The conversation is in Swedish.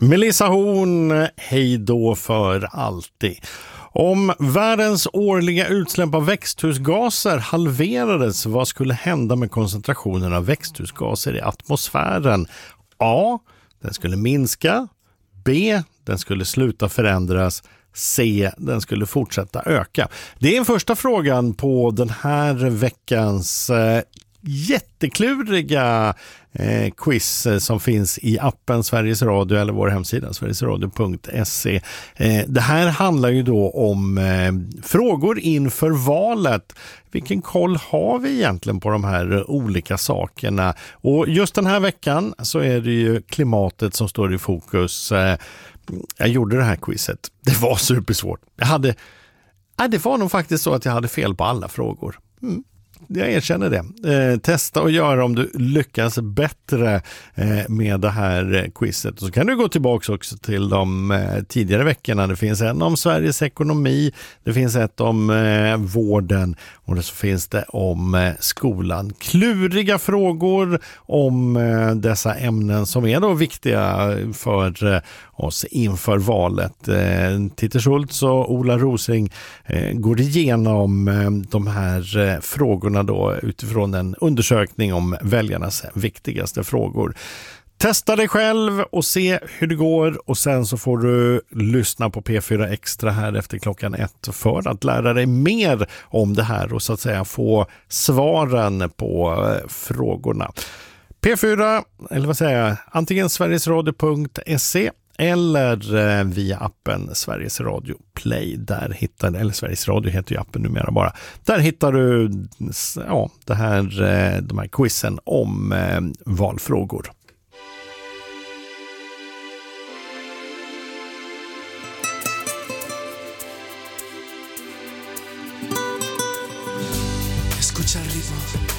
Melissa Horn, hej då för alltid. Om världens årliga utsläpp av växthusgaser halverades, vad skulle hända med koncentrationen av växthusgaser i atmosfären? A. Den skulle minska. B. Den skulle sluta förändras. C. Den skulle fortsätta öka. Det är första frågan på den här veckans jättekluriga quiz som finns i appen Sveriges Radio eller vår hemsida sverigesradio.se. Det här handlar ju då om frågor inför valet. Vilken koll har vi egentligen på de här olika sakerna? Och just den här veckan så är det ju klimatet som står i fokus. Jag gjorde det här quizet. Det var supersvårt. Det var nog faktiskt så att jag hade fel på alla frågor. Jag erkänner det. Testa och göra om du lyckas bättre med det här quizet. Och så kan du gå tillbaka också till de tidigare veckorna. Det finns en om Sveriges ekonomi, det finns ett om vården och så finns det om skolan. Kluriga frågor om dessa ämnen som är då viktiga för oss inför valet. Titte Schultz och Ola Rosing går igenom de här frågorna då utifrån en undersökning om väljarnas viktigaste frågor. Testa dig själv och se hur det går och sen så får du lyssna på P4 Extra här efter klockan 1 för att lära dig mer om det här och så att säga få svaren på frågorna. P4, eller vad säger jag, antingen sverigesradio.se eller via appen Sveriges Radio Play. Där hittar du, eller Sveriges Radio heter ju appen numera bara. Där hittar du de här quizen om valfrågor. Escucha el ritmo.